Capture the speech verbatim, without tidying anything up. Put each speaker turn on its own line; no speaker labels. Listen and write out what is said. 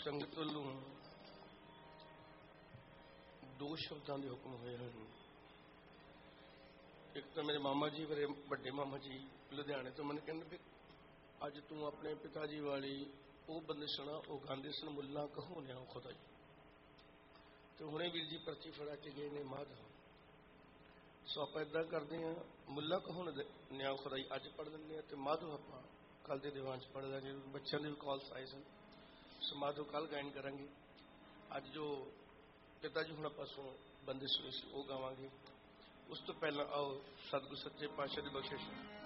संगत वालों दो शब्दों के हुक्म हुए हैं। एक तो मेरे मामा जी मेरे बड़े मामा जी लुधियाने तो मैंने कहते भी अज तू अपने पिता जी वाली वो बंदे सुना वो गांधे सन मुला कहो न्या खुदाई। तो हुणे वीर जी पर्ची फड़ा के गए ने माधव सो आप इदा करते हैं मुला कहो न्या खुदाई अज पढ़ लेंगे तो माधव आप कल के दीवान च पढ़ लेंगे। बच्चों के भी कॉल्स आए सन सो माधव कल गायन करेंगे। अज जो पिता जी हुण पासों बंदे सुनी सी वो गावांगे। उस तो पहला आओ सतगुरु सच्चे पातशाह दी बख्शिश